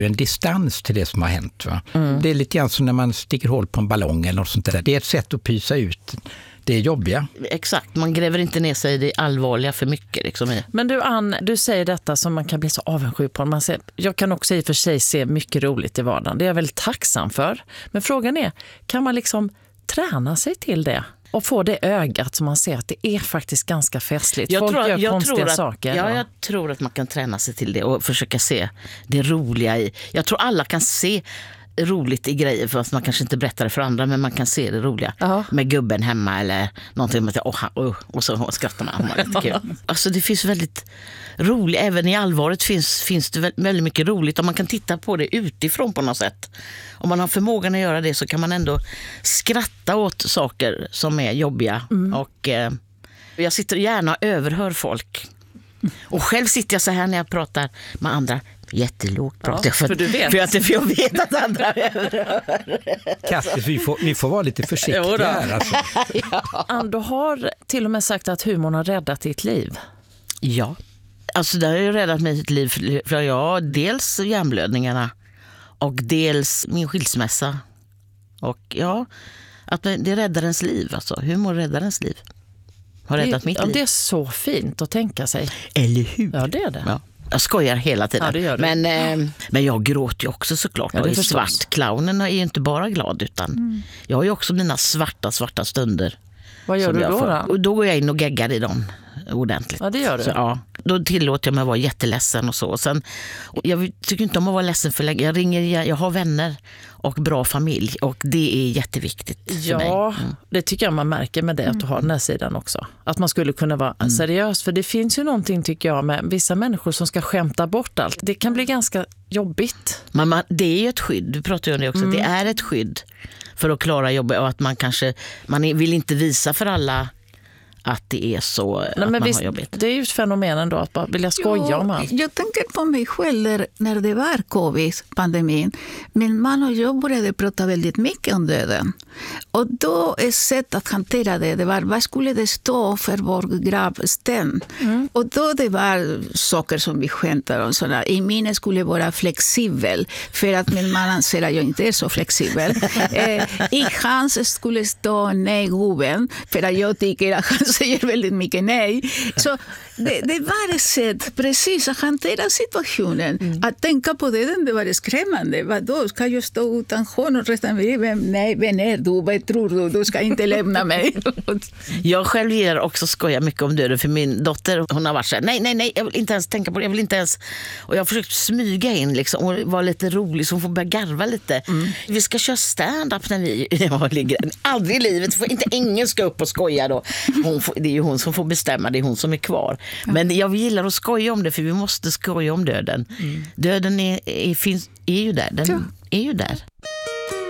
en distans till det som har hänt. Va? Det är lite grann som när man sticker hål på en ballong eller något sånt där. Det är ett sätt att pysa ut det jobbiga. Exakt, man gräver inte ner sig i det allvarliga för mycket. Liksom. Men du Ann, du säger detta som man kan bli så avundsjuk på. Jag kan också i och för sig se mycket roligt i vardagen. Det är jag väldigt tacksam för. Men frågan är, kan man liksom träna sig till det? Och få det ögat som man ser att det är faktiskt ganska festligt. Folk gör konstiga saker. Ja, jag tror att man kan träna sig till det och försöka se det roliga i. Jag tror alla kan se roligt i grejer, fast man kanske inte berättar det för andra, men man kan se det roliga med gubben hemma eller någonting med och så skrattar man. Lite kul. Alltså det finns väldigt roligt, även i allvaret finns det väldigt mycket roligt, och man kan titta på det utifrån på något sätt. Om man har förmågan att göra det så kan man ändå skratta åt saker som är jobbiga. Och jag sitter gärna och överhör folk. Och själv sitter jag så här när jag pratar med andra. Jättelågt pratar jag för du vet. För jag vet att andra överhör. Kasse, vi får vara lite försiktiga här. Alltså. Ann, du har till och med sagt att humorn har räddat ditt liv. Ja, alltså det har ju räddat mitt liv. För jag dels hjärnblödningarna och dels min skilsmässa. Och att det räddar ens liv. Alltså. Humor räddar ens liv. Har räddat mitt liv. Det är så fint att tänka sig. Eller hur? Ja, det är det. Ja. Jag skojar hela tiden. Ja, det gör du. Men jag gråter ju också såklart. Ja, jag är svart. Clownen är ju inte bara glad, utan jag har ju också mina svarta stunder. Vad gör du då? Och då går jag in och geggar i dem ordentligt. Ja, det gör du. Så, då tillåter jag mig att vara jätteledsen och så. Sen, jag tycker inte om att vara ledsen för länge. Jag har vänner och bra familj, och det är jätteviktigt för mig. Ja, det tycker jag man märker med det, att du har den här sidan också. Att man skulle kunna vara seriös, för det finns ju någonting, tycker jag, med vissa människor som ska skämta bort allt. Det kan bli ganska jobbigt. Men det är ju ett skydd, du pratar ju om det också. Det är ett skydd för att klara jobbet, och att man vill inte visa för alla att det är så. Nej, att men man visst, har jobbigt. det är ju ett fenomen ändå att bara vilja skoja om allt. Jag tänker på mig själv när det var covid-pandemin. Min man och jag började prata väldigt mycket om döden. Och då är sätt att hantera det var, vad skulle det stå för vår gravsten? Och då det var saker som vi skämtade om. Sådär. I min skulle vara flexibel, för att min man anser att jag inte är så flexibel. I hans skulle stå nej gubben, för att jag tycker att han säger väldigt mycket nej. Så det var ett sätt precis att hantera situationen. Att tänka på det var skrämmande. Vadå, ska jag stå utan honom resten av livet? Nej, vem är du? Vad tror du? Du ska inte lämna mig. Jag själv ger också skoja mycket om döden, för min dotter, hon har varit så här, nej, jag vill inte ens tänka på det, jag vill inte ens. Och jag har försökt smyga in liksom, och vara lite rolig så hon får börja garva lite. Vi ska köra stand-up när vi ligger. Aldrig i livet, ingen ska upp och skoja då. Det är ju hon som får bestämma, det är hon som är kvar. Men jag gillar att skoja om det, för vi måste skoja om döden. Döden är ju där, den är ju där.